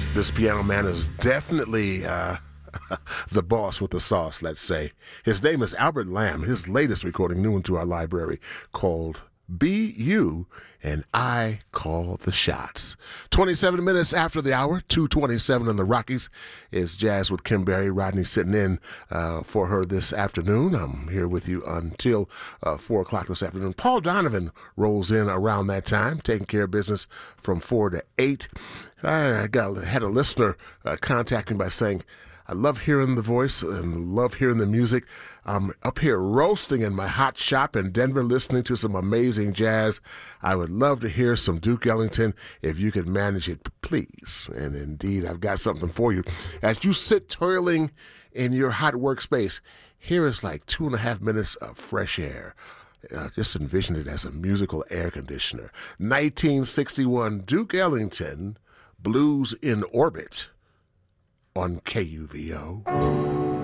This piano man is definitely the boss with the sauce, let's say. His name is Albert Lamb. His latest recording, new into our library, called Be You and I Call the Shots. 27 minutes after the hour, 2:27 in the Rockies, is Jazz with Kim Berry. Rodney sitting in for her this afternoon. I'm here with you until 4 o'clock this afternoon. Paul Donovan rolls in around that time, taking care of business from 4 to 8. I had a listener contact me by saying, I love hearing the voice and love hearing the music. I'm up here roasting in my hot shop in Denver, listening to some amazing jazz. I would love to hear some Duke Ellington if you could manage it, please. And indeed, I've got something for you. As you sit toiling in your hot workspace, here is like 2.5 minutes of fresh air. Just envision it as a musical air conditioner. 1961, Duke Ellington, Blues in Orbit on KUVO.